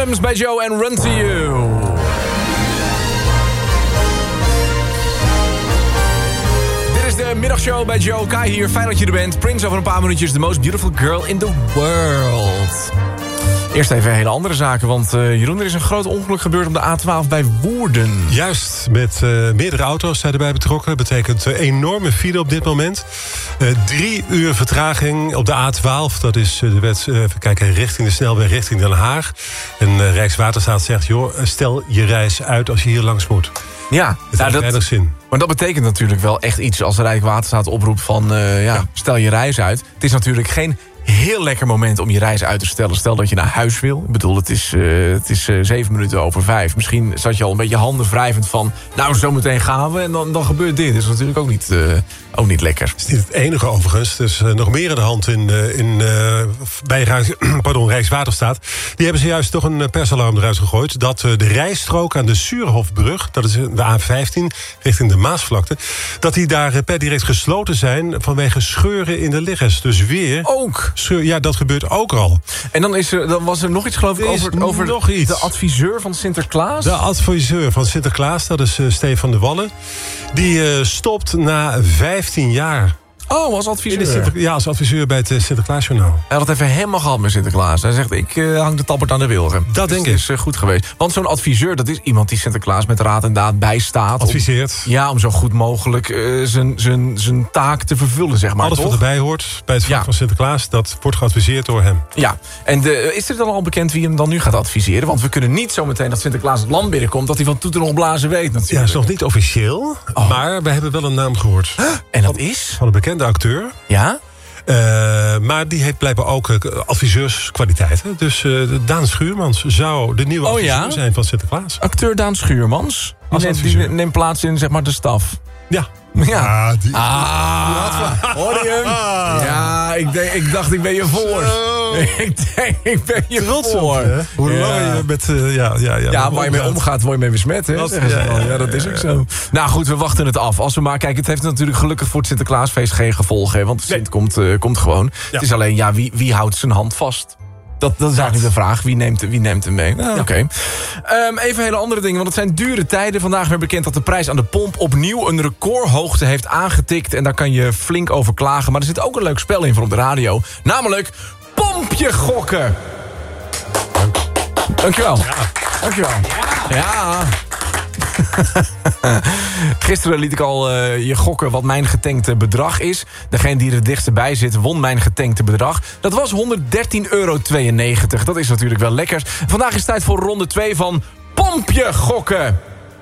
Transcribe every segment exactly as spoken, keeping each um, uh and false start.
Adams bij Joe en Run to You. Dit is de middagshow bij Joe. Kai hier, fijn dat je er bent. Prince over een paar minuutjes, the most beautiful girl in the world. Eerst even hele andere zaken, want uh, Jeroen, er is een groot ongeluk gebeurd op de A twaalf bij Woerden. Juist, met uh, meerdere auto's zijn erbij betrokken. Dat betekent uh, enorme file op dit moment. Uh, drie uur vertraging op de A twaalf. Dat is uh, de wet, uh, even kijken, richting de snelweg, richting Den Haag. En uh, Rijkswaterstaat zegt, joh, stel je reis uit als je hier langs moet. Ja, het heeft nou, dat, weinig zin. Maar dat betekent natuurlijk wel echt iets als de Rijkswaterstaat oproept van, uh, ja, ja, stel je reis uit. Het is natuurlijk geen heel lekker moment om je reis uit te stellen. Stel dat je naar huis wil. Ik bedoel, het is, uh, het is uh, zeven minuten over vijf. Misschien zat je al een beetje handen wrijvend van, nou, zometeen gaan we en dan, dan gebeurt dit. Dat is natuurlijk ook niet, uh, ook niet lekker. Het is niet het enige overigens. Er is uh, nog meer aan de hand in, uh, in, uh, bij Rijks, pardon, Rijkswaterstaat. Die hebben zojuist toch een persalarm eruit gegooid. Dat uh, de rijstrook aan de Suurhofbrug, dat is de A vijftien, richting de Maasvlakte, dat die daar uh, per direct gesloten zijn vanwege scheuren in de liggers. Dus weer Ook. Scheur, ja, dat gebeurt ook al. En dan, is er, dan was er nog iets, geloof ik, over, over nog iets. de adviseur van Sinterklaas. De adviseur van Sinterklaas, dat is uh, Stefan de Wallen. Die uh, stopt na vijftien jaar. Oh, als adviseur. Sinter, ja, als adviseur bij het uh, Sinterklaasjournaal. Hij had het even helemaal gehad met Sinterklaas. Hij zegt, ik uh, hang de tappert aan de wilgen. Dat dus denk ik. is uh, goed geweest. Want zo'n adviseur, dat is iemand die Sinterklaas met raad en daad bijstaat. Adviseert. Om, ja, om zo goed mogelijk uh, zijn, zijn, zijn taak te vervullen, zeg maar. Alles toch? wat erbij hoort bij het vak Ja. van Sinterklaas, dat wordt geadviseerd door hem. Ja, en de, is er dan al bekend wie hem dan nu gaat adviseren? Want we kunnen niet zo meteen dat Sinterklaas het land binnenkomt, dat hij van toeten nog blazen weet natuurlijk. Ja, dat is nog niet officieel, Oh. maar we hebben wel een naam gehoord. Huh? En dat is? Van een bekende acteur. Ja? Uh, maar die heeft blijkbaar ook uh, adviseurskwaliteiten. Dus uh, Daan Schuurmans zou de nieuwe Oh, adviseur ja? zijn van Sinterklaas. Acteur Daan Schuurmans. Die Als neemt, die adviseur. neemt plaats in, zeg maar, de staf. Ja. Ja. Ah, die... Ah, hoor je hem? Ja, ik, denk, ik dacht, ik ben je voor. Ik denk, ik ben je Trots voor. op, hè? Hoe Ja. lang je met... Uh, ja, ja, ja, Ja, waar je mee omgaat, word je mee besmet. Hè? Dat- Zeggen ze ja, dan. ja, Ja, dat is ja, ook ja. zo. Nou goed, we wachten het af. Als we maar kijken, het heeft natuurlijk gelukkig voor het Sinterklaasfeest geen gevolgen. Hè, want de Sint Nee. komt, uh, komt gewoon. Ja. Het is alleen, ja, wie, wie houdt zijn hand vast? Dat, dat is eigenlijk de vraag. Wie neemt, wie neemt hem mee? Nou, Oké. Okay. Um, even hele andere dingen, want het zijn dure tijden. Vandaag werd bekend dat de prijs aan de pomp opnieuw een recordhoogte heeft aangetikt. En daar kan je flink over klagen. Maar er zit ook een leuk spel in voor op de radio. Namelijk pompje gokken. Dankjewel. Ja. Dankjewel. Ja. ja. Gisteren liet ik al uh, je gokken wat mijn getankte bedrag is. Degene die er het dichtst bij zit, won mijn getankte bedrag. Dat was honderddertien euro tweeënnegentig. Dat is natuurlijk wel lekker. Vandaag is het tijd voor ronde twee van pompje gokken.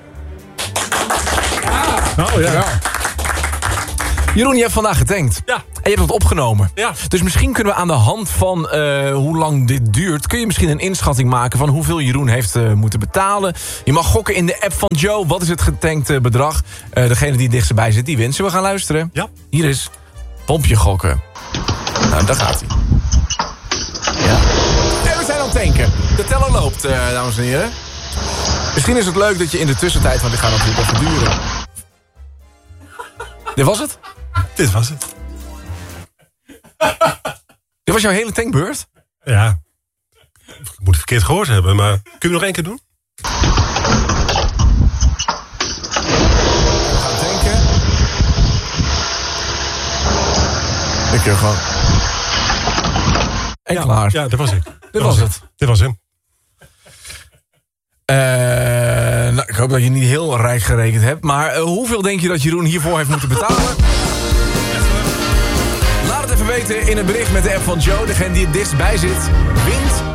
Oh ja. Ja. Jeroen, je hebt vandaag getankt. Ja. En je hebt het opgenomen. Ja. Dus misschien kunnen we aan de hand van uh, hoe lang dit duurt, kun je misschien een inschatting maken van hoeveel Jeroen heeft uh, moeten betalen. Je mag gokken in de app van Joe. Wat is het getankte bedrag? Uh, degene die het dichtst bij zit, die wint. Zullen we gaan luisteren? Ja. Hier is pompje gokken. Nou, daar gaat hij. Ja. En we zijn aan het tanken. De teller loopt, uh, dames en heren. Misschien is het leuk dat je in de tussentijd, want dit gaat natuurlijk even duren. Dit was het? Dit was het. Dit was jouw hele tankbeurt? Ja. Ik moet het verkeerd gehoord hebben, maar kun je nog één keer doen? We gaan tanken. Ik kun gewoon... En ja, klaar. Ja, dat was ik. Dit was het. Dit was hem. Uh, nou, ik hoop dat je niet heel rijk gerekend hebt. Maar uh, hoeveel denk je dat Jeroen hiervoor heeft moeten betalen? Laat het even weten in een bericht met de app van Joe. Degene die het dichtst bij zit, wint